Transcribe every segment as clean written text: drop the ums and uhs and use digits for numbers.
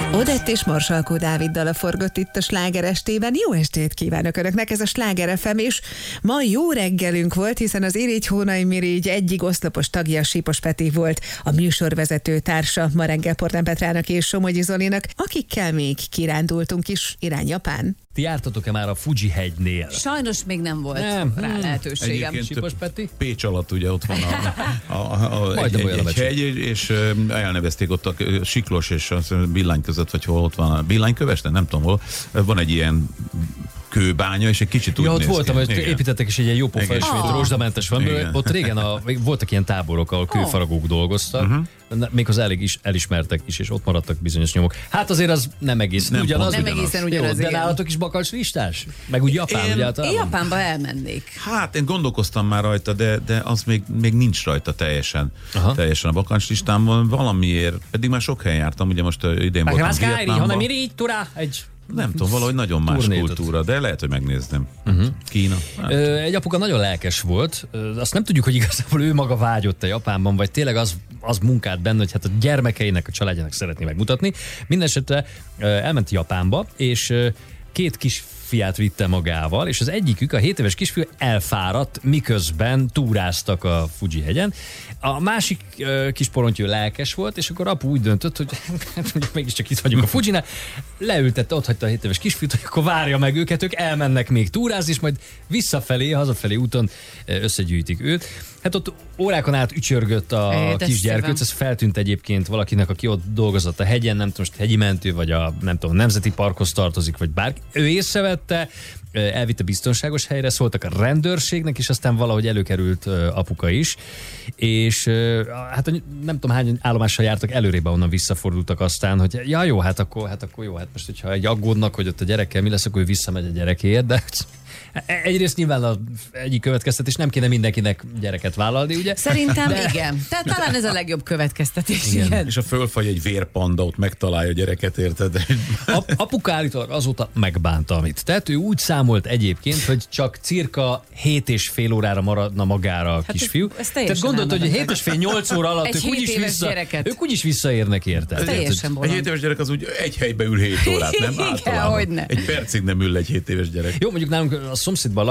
Odett és Marsalkó Dáviddal a forgott itt a Sláger estében. Jó estét kívánok Önöknek, ez a Sláger FM, és ma jó reggelünk volt, hiszen az Irigy Hónai Mirigy egyik oszlopos tagja, Sipos Peti volt a műsorvezető társa ma reggel Portán Petrának és Somogyi Zolinak, akikkel még kirándultunk is irány Japán. Ti jártatok-e már a Fuji-hegynél? Sajnos még nem volt rá lehetőségem. Sipos Peti? Pécs alatt ugye ott van egy hegy, és elnevezték ott a Siklós és a Billány között, vagy hol ott van a Billanykövesd, nem tudom hol, van egy ilyen kőbánya, és egy kicsit úgy ott néz voltam, ki. hogy építettek, és egy ilyen jópofa ismét rózsamentes van. Ott régen voltak ilyen táborok, ahol kőfaragók dolgoztak, méghozzá elég is elismertek is, és ott maradtak bizonyos nyomok. Hát azért az nem egészen ugyanaz. Nem egészen ugyanaz. De nálatok is bakancs-listás? Meg úgy Japán, ugye általában? Én Japánba elmennék. Hát én gondolkoztam már rajta, de az még nincs rajta teljesen a bakancslistámon. Valamiért, pedig már sok helyen jártam, ugye most idén voltam Vietnámban. Nem tudom, valahogy nagyon más kultúra, de lehet, hogy megnézném. Kína. Egy apuka nagyon lelkes volt, azt nem tudjuk, hogy igazából ő maga vágyott a Japánban, vagy tényleg az munkált benne, hogy hát a gyermekeinek, a családjának szeretné megmutatni. Mindenesetre elment Japánba, és két kisfiát vitte magával, és az egyikük, a 7 éves kisfiú elfáradt, miközben túráztak a Fuji-hegyen. A másik kis porontyú lelkes volt, és akkor apu úgy döntött, hogy mégiscsak itt vagyunk a Fujinál, leültette, ott hagyta a 7 éves kisfiút, hogy akkor várja meg őket, ők elmennek még túrázni, és majd hazafelé úton összegyűjtik őt. Hát ott órákon át ücsörgött a kisgyerkőc, ez feltűnt egyébként valakinek, aki ott dolgozott a hegyen, nem tudom, most hegyi mentő, vagy a nemzeti parkhoz tartozik, vagy bárki. Ő észrevette, elvitte biztonságos helyre, szóltak a rendőrségnek, és aztán valahogy előkerült apuka is, és hát nem tudom hány állomással jártak, előrébe onnan visszafordultak aztán, hogy ja jó, hát akkor jó, hát most hogyha egy aggódnak, hogy ott a gyerekkel mi lesz, akkor ő visszamegy a gyerekéért, de egyrészt nyilván az egyik következtetés, nem kéne mindenkinek gyereket vállalni, ugye? Szerintem igen. Tehát talán ez a legjobb következtetés. Igen. És a fölfagy egy vérpanda, ott megtalálja a gyereket, érted? Apuka állítólag azóta megbánta, amit tett. Ő úgy számolt egyébként, hogy csak cirka 7,5 órára maradna magára a kisfiú. Tehát gondolt, hogy 7,5-8 óra alatt ők úgyis visszaérnek érte. Egy 7 éves gyerek az úgy egy helybe ül 7 órát, nem? Általában. Egy percig nem ül egy 7 éves gyerek. Jó, mondjuk nálunk a szomszédban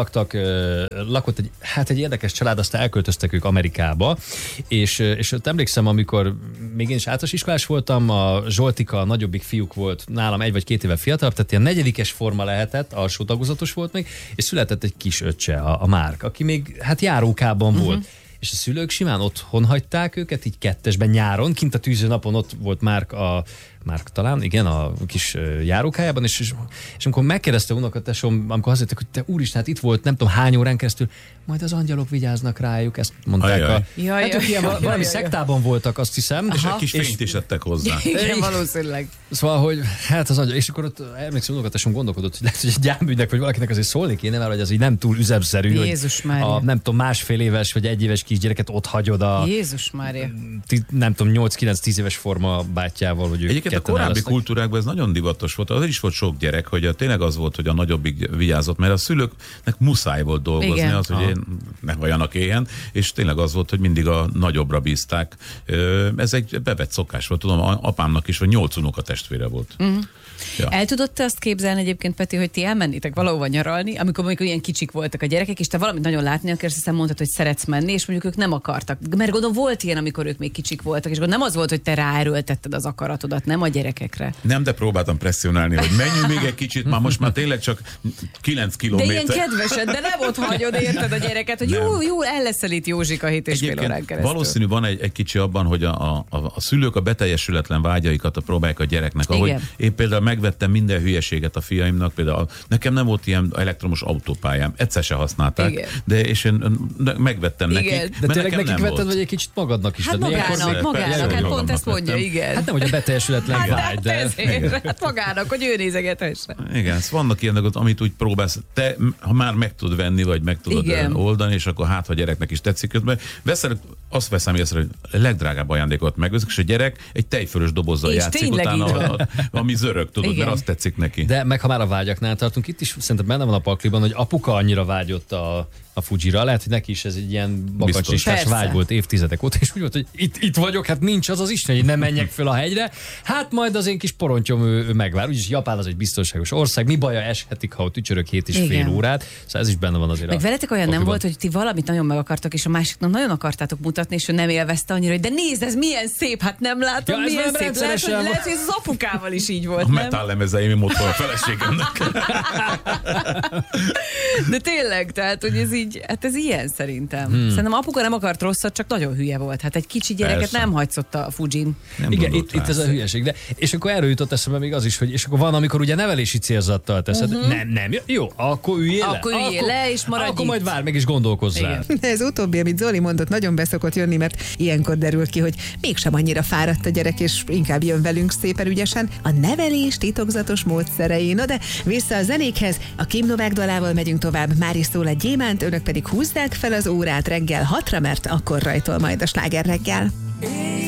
lakott egy érdekes család, aztán elköltöztek ők Amerikába, és ott emlékszem, amikor még én is általános iskolás voltam, a Zsoltika, a nagyobbik fiúk volt nálam 1 vagy 2 éve fiatalabb, tehát ilyen 4. forma lehetett, alsó tagozatos volt még, és született egy kis öccse, a Márk, aki még hát járókában volt. És a szülők simán otthon hagyták őket, így 2-esben nyáron, kint a tűzőnapon ott volt Márk talán, igen, a kis járókájában, és amikor megkérdezte unokatesom, amikor azt hogy te úristen, hát itt volt nem tudom hány órán keresztül, majd az angyalok vigyáznak rájuk, ezt mondták. Valami szektában voltak, azt hiszem. És egy kis fényt is ettek hozzá. Igen, valószínűleg. Szóval, hogy hát az angyal, és akkor ott emlékszem, unokatesom gondolkodott, hogy lehet, hogy egy gyámügynek, vagy valakinek azért szólni kéne, mert hogy az így nem túl üzemszerű, Jézus hogy a, nem tudom, 1,5 éves vagy 1 éves kisgyereket ott hagyod a Jézus Mária. Nem tudom, 8-9-10 éves forma bátyjával, hogy ők egyébként a korábbi kultúrákban ez nagyon divatos volt. Az is volt sok gyerek, hogy tényleg az volt, hogy a nagyobbik vigyázott, mert a szülőknek muszáj volt dolgozni, igen. Az, hogy ne vajanak éhen, és tényleg az volt, hogy mindig a nagyobbra bízták. Ez egy bevett szokás volt, tudom, apámnak is, hogy 8 unokatestvére volt. Ja. El tudod te azt képzelni egyébként, Peti, hogy ti elmennétek valahova nyaralni, amikor ilyen kicsik voltak a gyerekek, és te valamit nagyon látni akarsz, hiszen mondtad, hogy szeretsz menni, és mondjuk ők nem akartak. Mert gondolom volt ilyen, amikor ők még kicsik voltak, és gondolom nem az volt, hogy te ráerőltetted az akaratodat, nem a gyerekekre. Nem, de próbáltam presszionálni, hogy menjünk még egy kicsit, most már tényleg csak 9 kilométer. De ilyen kedvesed, de nem ott hagyod, érted a gyereket, hogy jó, el leszel itt Józsika 7,5 órán keresztül. Valószínű van egy kicsi abban, hogy a szülők a beteljesületlen vágyaikat próbálják a gyereknek. Ahogy én például megvettem minden hülyeséget a fiaimnak, például nekem nem volt ilyen elektromos autópályám, egyszer se használták, és én megvettem nekik. De tényleg nekik vetted, vagy egy kicsit magadnak is? Hát magának, hát pont ezt mondja, igen. Hát nem, hogy a beteljesületlen vágy, de... Hát magának, hogy ő nézegethesse. Igen, vannak ilyenek, amit úgy próbálsz, te ha már meg tudod venni, vagy meg tudod oldani, és akkor ha gyereknek is tetszik közben. Azt veszem észre, hogy a legdrágább ajándékot megveszik, és a gyerek egy tejfölös dobozzal játszik, utána ami zörög, tudod, mert azt tetszik neki. De meg ha már a vágyaknál tartunk, itt is szerintem benne van a pakliban, hogy apuka annyira vágyott a Fujira, lehet, hogy neki is ez egy ilyen bakancsistás vágy volt évtizedek óta, és úgy volt, hogy itt vagyok, hát nincs az Isten, hogy nem menjek föl a hegyre. Hát majd az én kis porontyom ő megvár. Úgyis Japán az egy biztonságos ország. Mi baja eshetik, ha ott ücsörök 7,5 órát. Szóval ez is benne van azért. Meg veletek olyan nem volt, hogy ti valamit nagyon meg akartak, és a másiknak nagyon akartátok mutatni, és ő nem élvezte annyira, hogy de nézd, ez milyen szép, hát nem látom, milyen szép. Lehet, hogy az apukával is így volt, a metállemezeim ott van a feleségemnek. De tényleg, tehát, hogy ez így, hát ez ilyen szerintem. Szerintem apuka nem akart rosszat, csak nagyon hülye volt. Hát egy kicsi gyereket nem hagyzott a Fujin. Igen, itt ez a hülyeség. De, és akkor erről jutott eszembe még az is, hogy és akkor van, amikor ugye nevelési célzattal teszed. Nem, jó, akkor üljél le, és maradj. Akkor majd várj meg is gondolkozzál. Ez utóbbi, amit Zoli mondott, nagyon beszokott jönni, mert ilyenkor derül ki, hogy mégsem annyira fáradt a gyerek, és inkább jön velünk szépen ügyesen a nevelés titokzatos módszerei. No de vissza a zenékhez, a Kim Novák dalával megyünk tovább. Már is szól a gyémánt, önök pedig húzzák fel az órát reggel 6-ra, mert akkor rajtol majd a Sláger reggel.